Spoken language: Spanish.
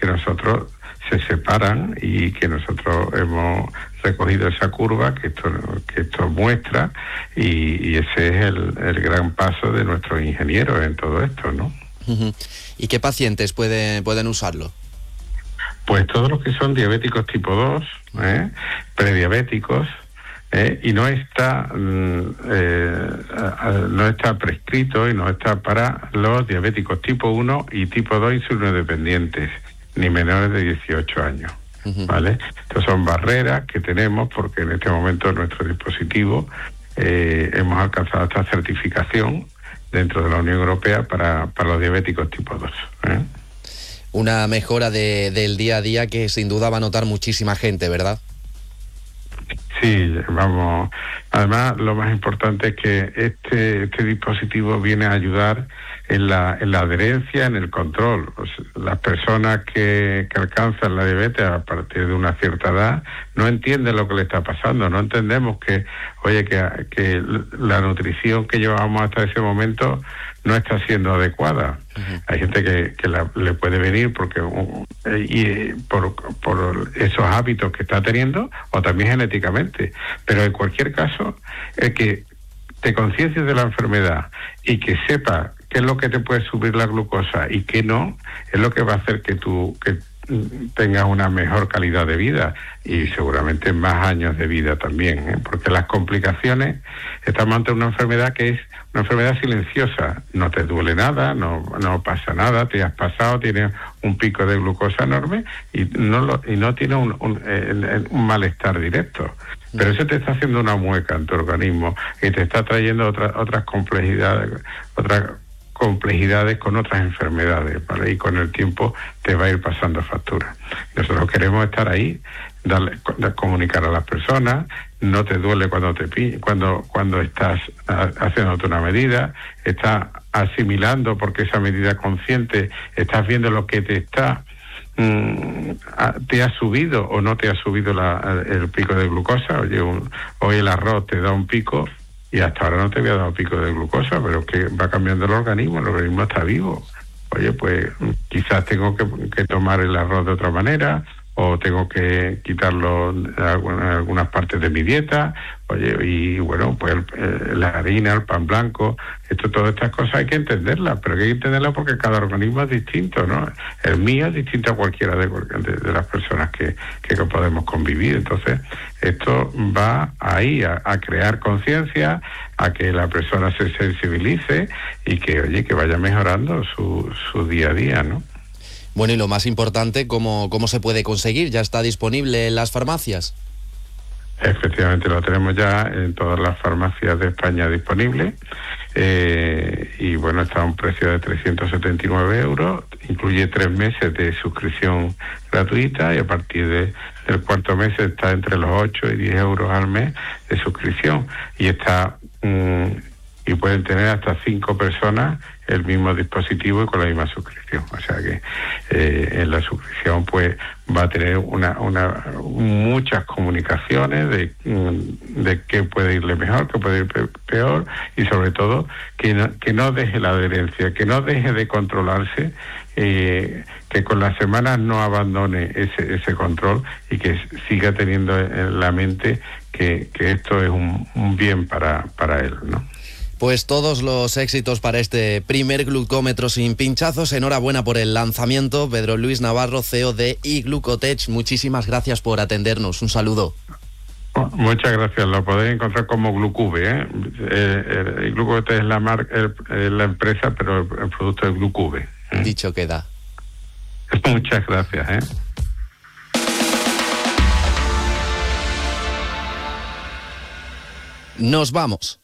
que nosotros se separan y que nosotros hemos recogido esa curva que esto muestra, y ese es el gran paso de nuestros ingenieros en todo esto, ¿no? ¿Y qué pacientes pueden usarlo? Pues todos los que son diabéticos tipo 2, prediabéticos, y no está prescrito y no está para los diabéticos tipo 1 y tipo 2 insulinodependientes, ni menores de 18 años. ¿Vale? Estas son barreras que tenemos porque en este momento nuestro dispositivo hemos alcanzado esta certificación dentro de la Unión Europea para los diabéticos tipo 2. Una mejora del día a día que sin duda va a notar muchísima gente, ¿verdad? Sí, vamos. Además, lo más importante es que este dispositivo viene a ayudar en la adherencia, en el control. O sea, las personas que alcanzan la diabetes a partir de una cierta edad no entienden lo que le está pasando. No entendemos que la nutrición que llevábamos hasta ese momento no está siendo adecuada. Hay gente que le puede venir porque por esos hábitos que está teniendo, o también genéticamente. Pero en cualquier caso, el que te conciencies de la enfermedad y que sepas qué es lo que te puede subir la glucosa y qué no, es lo que va a hacer que tengas una mejor calidad de vida y seguramente más años de vida también, porque las complicaciones, estamos ante una enfermedad que es una enfermedad silenciosa, no te duele nada, no pasa nada, te has pasado, tienes un pico de glucosa enorme y no tienes un malestar directo, pero eso te está haciendo una mueca en tu organismo y te está trayendo otras complejidades con otras enfermedades, ¿vale? Y con el tiempo te va a ir pasando factura. Nosotros queremos estar ahí, comunicar a las personas, no te duele cuando estás haciéndote una medida, estás asimilando porque esa medida consciente, estás viendo lo que te ha subido o no te ha subido el pico de glucosa. Oye, hoy el arroz te da un pico y hasta ahora no te había dado pico de glucosa, pero es que va cambiando el organismo está vivo. Oye, pues quizás tengo que tomar el arroz de otra manera, o tengo que quitarlo en algunas partes de mi dieta. Oye, y bueno, pues la harina, el pan blanco, todas estas cosas hay que entenderlas, pero hay que entenderlas porque cada organismo es distinto, ¿no? El mío es distinto a cualquiera de las personas que podemos convivir. Entonces, esto va ahí a crear conciencia, a que la persona se sensibilice y que vaya mejorando su día a día, ¿no? Bueno, y lo más importante, ¿cómo se puede conseguir? ¿Ya está disponible en las farmacias? Efectivamente, lo tenemos ya en todas las farmacias de España disponible. Y bueno, está a un precio de 379 euros, incluye 3 meses de suscripción gratuita y a partir del cuarto mes está entre los 8 y 10 euros al mes de suscripción. Y pueden tener hasta 5 personas el mismo dispositivo y con la misma suscripción. O sea que en la suscripción pues va a tener muchas comunicaciones de qué puede irle mejor, qué puede ir peor, y sobre todo que no deje la adherencia, que no deje de controlarse, que con las semanas no abandone ese control y que siga teniendo en la mente que esto es un bien para él, ¿no? Pues todos los éxitos para este primer glucómetro sin pinchazos. Enhorabuena por el lanzamiento. Pedro Luis Navarro, CEO de iGlucotech, muchísimas gracias por atendernos. Un saludo. Muchas gracias. Lo podéis encontrar como Glucube, iGlucotech es la marca, la empresa, pero el producto es Glucube. Dicho queda. Muchas gracias. Nos vamos.